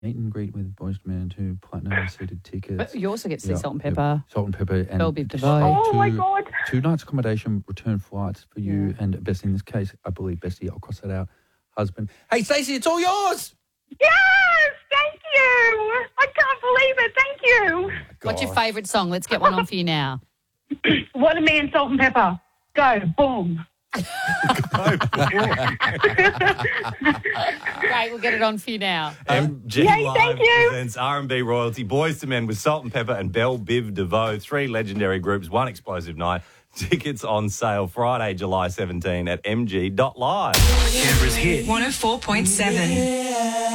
meet and greet with Boyz II Men, 2 platinum seated tickets. But you also get to see Salt and Pepper. Salt and Pepper. And Belle Biv DeVoe. Oh, my God. 2 nights accommodation, return flights for you, and Bessie, in this case, I believe Bessie, I'll cross that out, husband. Hey, Stacey, it's all yours! Yes, thank you. I can't believe it. Thank you. What's your favourite song? Let's get one on for you now. What a man, Salt and Pepper. Go, boom. Great, we'll get it on for you now. MG Yay, Live thank you. presents R&B royalty, Boyz II Men with Salt and Pepper and Belle Biv DeVoe. 3 legendary groups, 1 explosive night. Tickets on sale Friday, July 17 at mg.live. Canberra's hit 104.7.